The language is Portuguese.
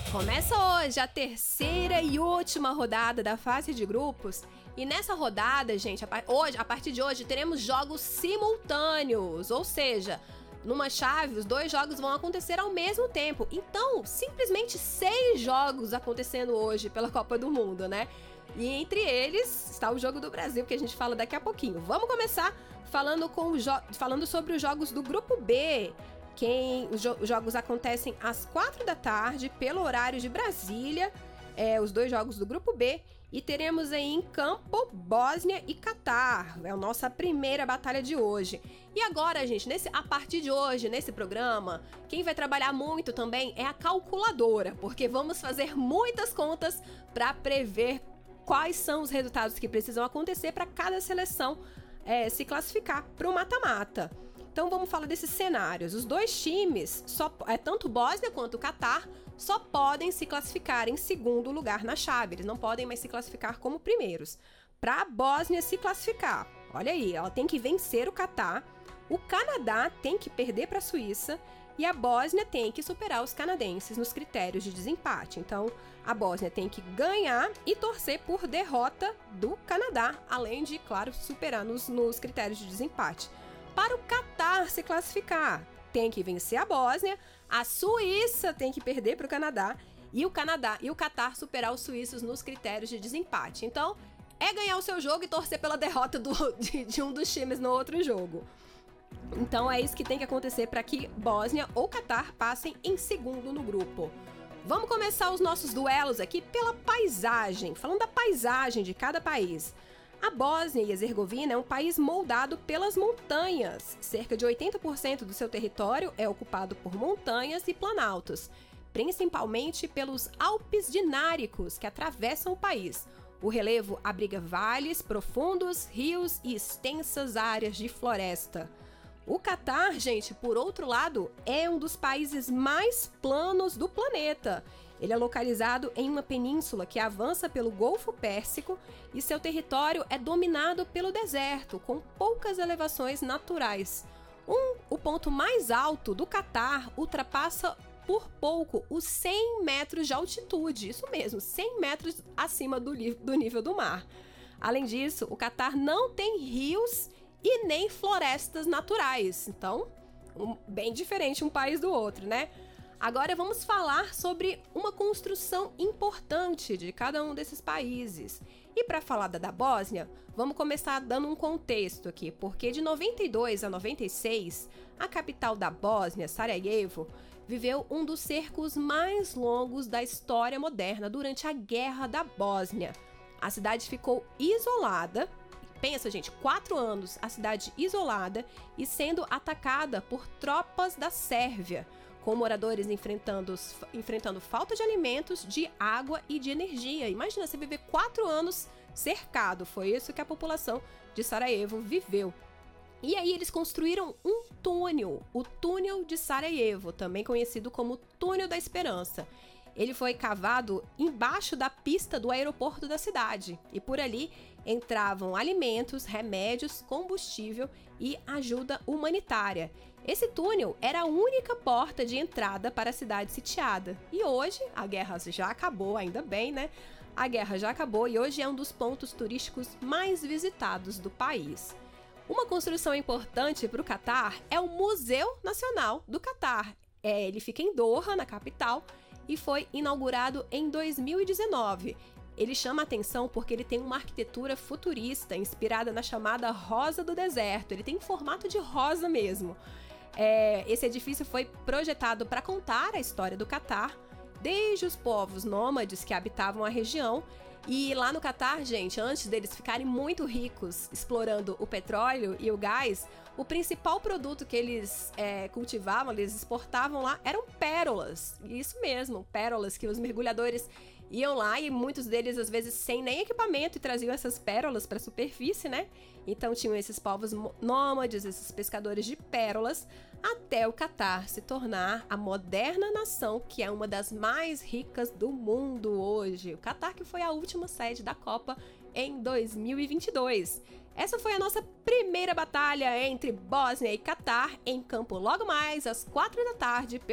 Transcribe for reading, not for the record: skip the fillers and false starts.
Começa hoje a terceira e última rodada da fase de grupos. E nessa rodada, gente, a partir de hoje, teremos jogos simultâneos. Ou seja, numa chave, os dois jogos vão acontecer ao mesmo tempo. Então, simplesmente 6 jogos acontecendo hoje pela Copa do Mundo, né? E entre eles está o jogo do Brasil, que a gente fala daqui a pouquinho. Vamos começar falando sobre os jogos do Grupo B. Os jogos acontecem às 4 da tarde, pelo horário de Brasília, os dois jogos do Grupo B, e teremos aí em campo Bósnia e Catar. É a nossa primeira batalha de hoje. E agora, gente, a partir de hoje, nesse programa, quem vai trabalhar muito também é a calculadora, porque vamos fazer muitas contas para prever quais são os resultados que precisam acontecer para cada seleção se classificar para o mata-mata. Então vamos falar desses cenários. Os dois times, tanto Bósnia quanto Catar, só podem se classificar em segundo lugar na chave. Eles não podem mais se classificar como primeiros. Para a Bósnia se classificar, olha aí, ela tem que vencer o Catar, o Canadá tem que perder para a Suíça e a Bósnia tem que superar os canadenses nos critérios de desempate. Então a Bósnia tem que ganhar e torcer por derrota do Canadá, além de, claro, superar nos critérios de desempate. Para o Catar se classificar, tem que vencer a Bósnia, a Suíça tem que perder para o Canadá e o Catar superar os suíços nos critérios de desempate. Então, é ganhar o seu jogo e torcer pela derrota de um dos times no outro jogo. Então, é isso que tem que acontecer para que Bósnia ou Catar passem em segundo no grupo. Vamos começar os nossos duelos aqui pela paisagem, falando da paisagem de cada país. A Bósnia e Herzegovina é um país moldado pelas montanhas. Cerca de 80% do seu território é ocupado por montanhas e planaltos, principalmente pelos Alpes Dináricos, que atravessam o país. O relevo abriga vales profundos, rios e extensas áreas de floresta. O Catar, gente, por outro lado, é um dos países mais planos do planeta. Ele é localizado em uma península que avança pelo Golfo Pérsico e seu território é dominado pelo deserto, com poucas elevações naturais. O ponto mais alto do Catar ultrapassa por pouco os 100 metros de altitude, isso mesmo, 100 metros acima do nível do mar. Além disso, o Catar não tem rios e nem florestas naturais, então, bem diferente um país do outro, né? Agora vamos falar sobre uma construção importante de cada um desses países. E para falar da Bósnia, vamos começar dando um contexto aqui, porque de 92 a 96, a capital da Bósnia, Sarajevo, viveu um dos cercos mais longos da história moderna durante a Guerra da Bósnia. A cidade ficou isolada. Pensa, gente, 4 anos a cidade isolada e sendo atacada por tropas da Sérvia, com moradores enfrentando falta de alimentos, de água e de energia. Imagina você viver 4 anos cercado. Foi isso que a população de Sarajevo viveu. E aí eles construíram um túnel, o Túnel de Sarajevo, também conhecido como Túnel da Esperança. Ele foi cavado embaixo da pista do aeroporto da cidade e por ali entravam alimentos, remédios, combustível e ajuda humanitária. Esse túnel era a única porta de entrada para a cidade sitiada. E hoje, a guerra já acabou, ainda bem, né? A guerra já acabou e hoje é um dos pontos turísticos mais visitados do país. Uma construção importante para o Catar é o Museu Nacional do Catar. Ele fica em Doha, na capital, e foi inaugurado em 2019. Ele chama a atenção porque ele tem uma arquitetura futurista, inspirada na chamada Rosa do Deserto. Ele tem formato de rosa mesmo. Esse edifício foi projetado para contar a história do Catar, desde os povos nômades que habitavam a região. E lá no Catar, gente, antes deles ficarem muito ricos explorando o petróleo e o gás, o principal produto que eles cultivavam, eles exportavam lá, eram pérolas. Isso mesmo, pérolas que os mergulhadores iam lá e muitos deles, às vezes, sem nem equipamento e traziam essas pérolas para a superfície, né? Então tinham esses povos nômades, esses pescadores de pérolas, até o Catar se tornar a moderna nação que é uma das mais ricas do mundo hoje. O Catar que foi a última sede da Copa em 2022. Essa foi a nossa primeira batalha entre Bósnia e Catar em campo logo mais às 4 da tarde.